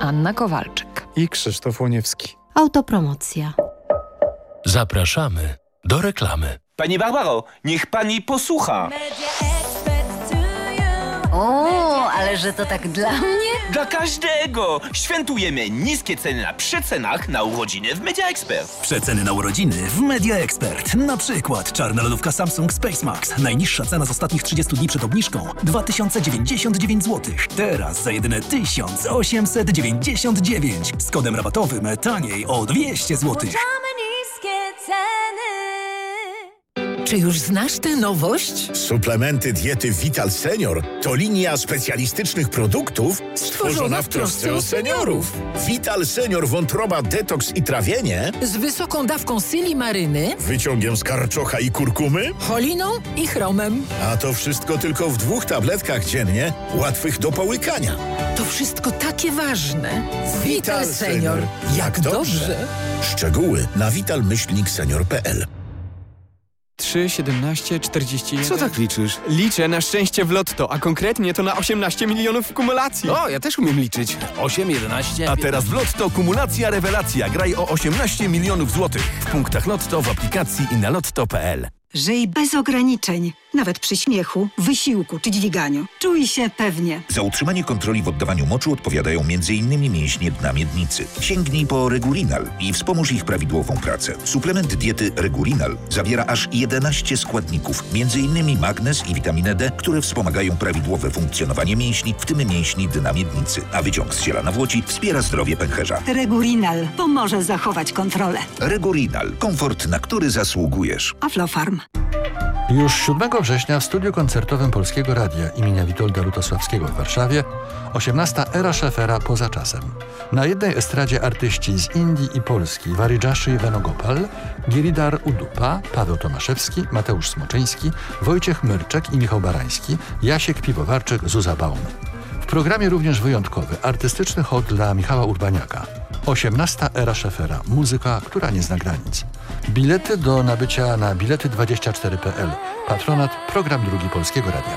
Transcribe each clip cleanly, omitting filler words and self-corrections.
Joanna Kowalczyk i Krzysztof Łoniewski. Autopromocja. Zapraszamy do reklamy. Pani Barbaro, niech pani posłucha. O, ale że to tak dla mnie? Dla każdego! Świętujemy niskie ceny na przecenach na urodziny w Media Expert. Przeceny na urodziny w Media Expert. Na przykład czarna lodówka Samsung Space Max. Najniższa cena z ostatnich 30 dni przed obniżką 2099 zł. Teraz za jedyne 1899. Z kodem rabatowym taniej o 200 zł. Czy już znasz tę nowość? Suplementy diety Vital Senior to linia specjalistycznych produktów stworzona w trosce o seniorów. Vital Senior wątroba, detoks i trawienie Z wysoką dawką silimaryny, wyciągiem z karczocha i kurkumy, choliną i chromem. a to wszystko tylko w 2 tabletkach dziennie, łatwych do połykania. To wszystko takie ważne. Vital Senior. Jak dobrze. Szczegóły na vital-senior.pl. 3, 17, 41... Co tak liczysz? Liczę na szczęście w lotto, a konkretnie to na 18 milionów w kumulacji. O, ja też umiem liczyć. 8, 11... A teraz w Lotto kumulacja rewelacja. Graj o 18 milionów złotych. W punktach Lotto, w aplikacji i na lotto.pl. Żyj bez ograniczeń, nawet przy śmiechu, wysiłku czy dźwiganiu. Czuj się pewnie. Za utrzymanie kontroli w oddawaniu moczu odpowiadają m.in. mięśnie dna miednicy. Sięgnij po Regurinal i wspomóż ich prawidłową pracę. Suplement diety Regurinal zawiera aż 11 składników, m.in. magnez i witaminę D, które wspomagają prawidłowe funkcjonowanie mięśni, w tym mięśni dna miednicy. A wyciąg z ziela nawłoci wspiera zdrowie pęcherza. Regurinal pomoże zachować kontrolę. Regurinal. Komfort, na który zasługujesz. Aflofarm. Już 7 września w studiu koncertowym Polskiego Radia imienia Witolda Lutosławskiego w Warszawie 18. Era Schaeffera poza czasem. Na jednej estradzie artyści z Indii i Polski Waridżaszy Venugopal, Giridhar Udupa, Paweł Tomaszewski, Mateusz Smoczyński, Wojciech Myrczek i Michał Barański, Jasiek Piwowarczyk, Zuza Baum. W programie również wyjątkowy, artystyczny hołd dla Michała Urbaniaka. 18. Era Schaeffera. Muzyka, która nie zna granic. Bilety do nabycia na bilety24.pl. Patronat Program Drugi Polskiego Radia.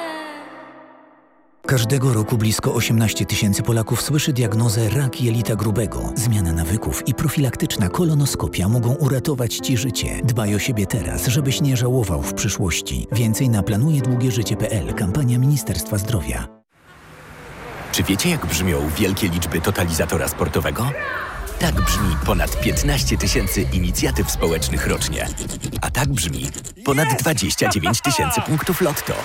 Każdego roku blisko 18 000 Polaków słyszy diagnozę rak jelita grubego. Zmiana nawyków i profilaktyczna kolonoskopia mogą uratować Ci życie. Dbaj o siebie teraz, żebyś nie żałował w przyszłości. Więcej na planujedługieżycie.pl. Kampania Ministerstwa Zdrowia. Czy wiecie, jak brzmią wielkie liczby totalizatora sportowego? Tak brzmi ponad 15 000 inicjatyw społecznych rocznie. A tak brzmi ponad 29 000 punktów Lotto.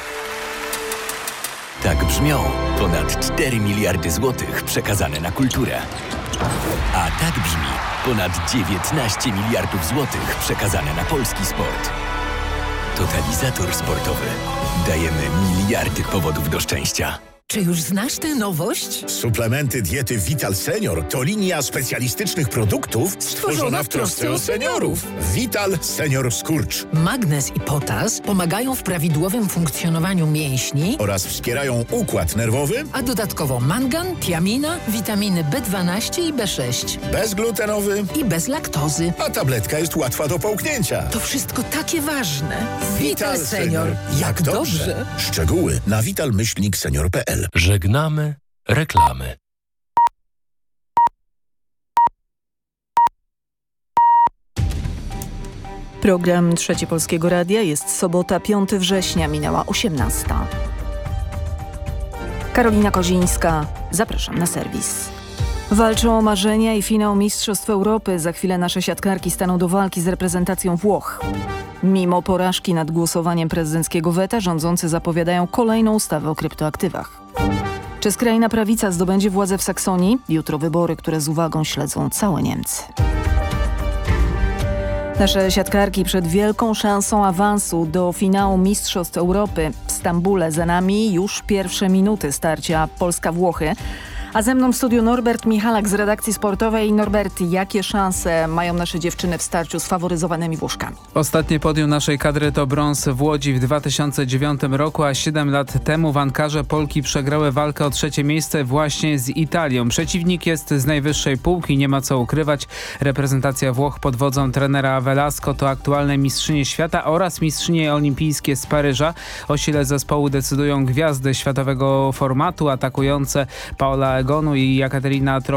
Tak brzmią ponad 4 miliardy złotych przekazane na kulturę. A tak brzmi ponad 19 miliardów złotych przekazane na polski sport. Totalizator sportowy. Dajemy miliardy powodów do szczęścia. Czy już znasz tę nowość? Suplementy diety Vital Senior to linia specjalistycznych produktów stworzona w trosce o seniorów. Vital Senior Skurcz. Magnez i potas pomagają w prawidłowym funkcjonowaniu mięśni Oraz wspierają układ nerwowy. a dodatkowo mangan, tiamina, witaminy B12 i B6 Bezglutenowy. i bez laktozy. A tabletka jest łatwa do połknięcia. To wszystko takie ważne. Vital Senior. Jak dobrze. Szczegóły na vital-senior.pl. Żegnamy reklamy. Program Trzeci Polskiego Radia. Jest sobota, 5 września, minęła 18. Karolina Kozińska. Zapraszam na serwis. Walczą o marzenia i finał Mistrzostw Europy. Za chwilę nasze siatkarki staną do walki z reprezentacją Włoch. Mimo porażki nad głosowaniem prezydenckiego weta, rządzący zapowiadają kolejną ustawę o kryptoaktywach. Czy skrajna prawica zdobędzie władzę w Saksonii? Jutro wybory, które z uwagą śledzą całe Niemcy. Nasze siatkarki przed wielką szansą awansu do finału Mistrzostw Europy w Stambule. Za nami już pierwsze minuty starcia Polska-Włochy. A ze mną w studiu Norbert Michalak z redakcji sportowej. Norbert, jakie szanse mają nasze dziewczyny w starciu z faworyzowanymi Włoszkami? Ostatnie podium naszej kadry to brąz w Łodzi w 2009 roku, a 7 lat temu w Ankarze Polki przegrały walkę o trzecie miejsce właśnie z Italią. Przeciwnik jest z najwyższej półki, nie ma co ukrywać. Reprezentacja Włoch pod wodzą trenera Velasco to aktualne mistrzynie świata oraz mistrzynie olimpijskie z Paryża. O sile zespołu decydują gwiazdy światowego formatu atakujące Paola Egonu i Jakaterina